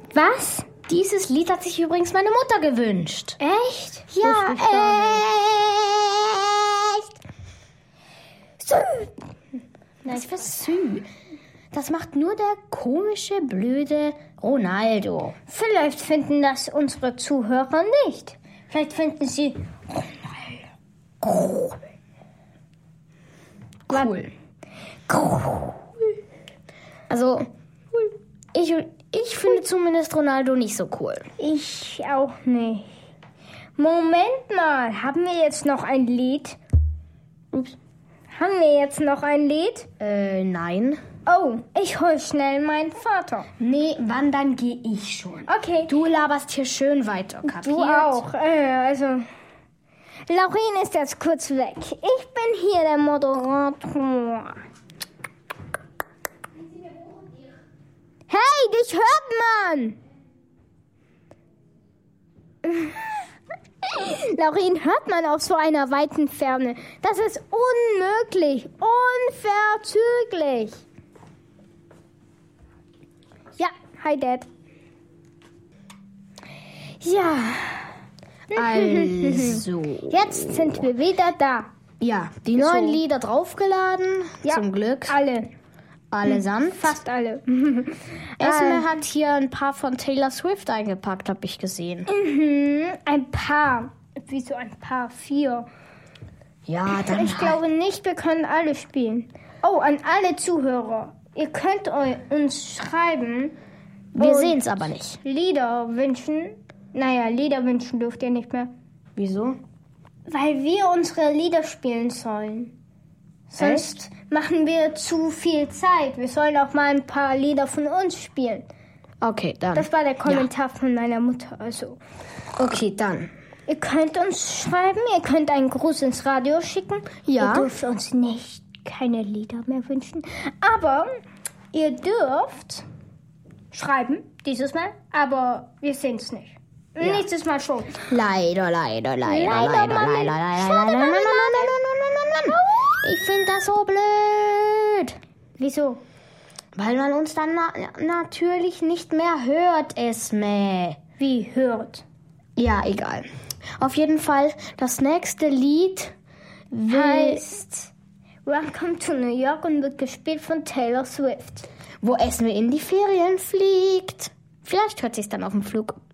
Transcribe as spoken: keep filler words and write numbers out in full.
Was? Dieses Lied hat sich übrigens meine Mutter gewünscht. Echt? Ja, echt. Sü. Was für Sü? Das macht nur der komische, blöde Ronaldo. Vielleicht finden das unsere Zuhörer nicht. Vielleicht finden sie Ronaldo. Cool. Cool. Also, ich, ich finde zumindest Ronaldo nicht so cool. Ich auch nicht. Moment mal, haben wir jetzt noch ein Lied? Ups. Haben wir jetzt noch ein Lied? Äh, nein. Oh, ich hol schnell meinen Vater. Nee, wann, dann gehe ich schon. Okay. Du laberst hier schön weiter, kapiert? Du auch. Äh, also, Laurin ist jetzt kurz weg. Ich bin hier der Moderator. Hey, dich hört man! Laurin hört man auf so einer weiten Ferne. Das ist unmöglich, unverzüglich. Ja, hi Dad. Ja. Also. Jetzt sind wir wieder da. Ja, die neuen So. Lieder draufgeladen. Ja, Zum Glück. Alle. Allesamt. Fast alle. Esme hat hier ein paar von Taylor Swift eingepackt, habe ich gesehen. Mhm, ein paar. Wieso ein paar? Vier. Ja, dann Ich glaube nicht, wir können alle spielen. Oh, an alle Zuhörer. Ihr könnt eu- uns schreiben. Wir und sehen es aber nicht. Lieder wünschen. Naja, Lieder wünschen dürft ihr nicht mehr. Wieso? Weil wir unsere Lieder spielen sollen. Sonst machen wir zu viel Zeit. Wir sollen auch mal ein paar Lieder von uns spielen. Okay, dann. Das war der Kommentar von meiner Mutter. Also, Okay, dann. ihr könnt uns schreiben, ihr könnt einen Gruß ins Radio schicken. Ja. Ihr dürft uns nicht keine Lieder mehr wünschen. Aber ihr dürft schreiben, dieses Mal. Aber wir sehen es nicht. Ja. Nächstes Mal schon. Leider, leider, leider, Leider, leider, Mami. leider, leider, Schade, leider, Mami, leider, leider. Ich finde das so blöd. Wieso? Weil man uns dann na- natürlich nicht mehr hört, Esme. Wie hört? Ja, egal. Auf jeden Fall, das nächste Lied will, Heißt Welcome to New York und wird gespielt von Taylor Swift. wo Esme in die Ferien fliegt. Vielleicht hört sie es dann auf dem Flug.